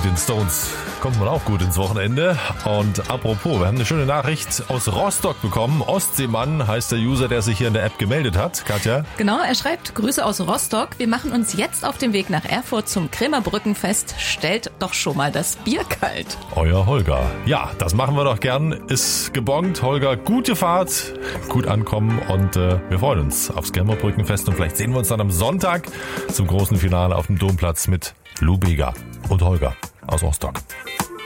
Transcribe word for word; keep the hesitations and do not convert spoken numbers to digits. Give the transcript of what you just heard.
mit den Stones kommt man auch gut ins Wochenende. Und apropos, wir haben eine schöne Nachricht aus Rostock bekommen. Ostseemann heißt der User, der sich hier in der App gemeldet hat. Katja? Genau, er schreibt, Grüße aus Rostock. Wir machen uns jetzt auf den Weg nach Erfurt zum Krämerbrückenfest. Stellt doch schon mal das Bier kalt. Euer Holger. Ja, das machen wir doch gern. Ist gebongt. Holger, gute Fahrt, gut ankommen und äh, wir freuen uns aufs Krämerbrückenfest. Und vielleicht sehen wir uns dann am Sonntag zum großen Finale auf dem Domplatz mit Lou Bega und Holger aus Rostock.